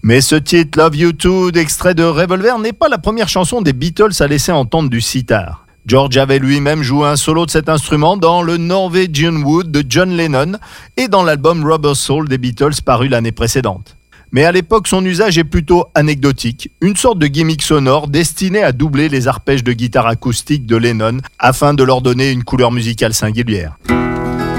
Mais ce titre Love You Too d'extrait de Revolver n'est pas la première chanson des Beatles à laisser entendre du sitar. George avait lui-même joué un solo de cet instrument dans le Norwegian Wood de John Lennon et dans l'album Rubber Soul des Beatles paru l'année précédente. Mais à l'époque, son usage est plutôt anecdotique, une sorte de gimmick sonore destiné à doubler les arpèges de guitare acoustique de Lennon afin de leur donner une couleur musicale singulière.